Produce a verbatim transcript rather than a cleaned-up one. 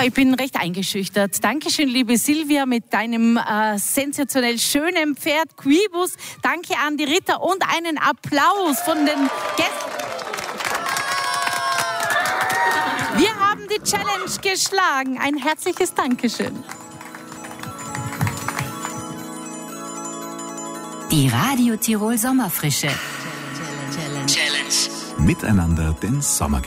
ich bin recht eingeschüchtert. Dankeschön, liebe Silvia, mit deinem äh, sensationell schönen Pferd Quibus. Danke an die Ritter und einen Applaus von den Gästen. Wir haben die Challenge geschlagen. Ein herzliches Dankeschön. Die Radio Tirol Sommerfrische. Challenge. Miteinander den Sommer